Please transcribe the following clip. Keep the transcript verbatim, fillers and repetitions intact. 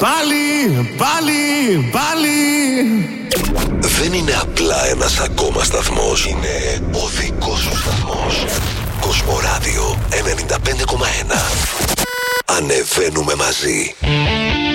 Πάλι, πάλι, πάλι. Δεν είναι απλά ένας ακόμα σταθμός. Είναι ο δικός σου σταθμός. Κοσμοράδιο ενενήντα πέντε κόμμα ένα. Ανεβαίνουμε μαζί.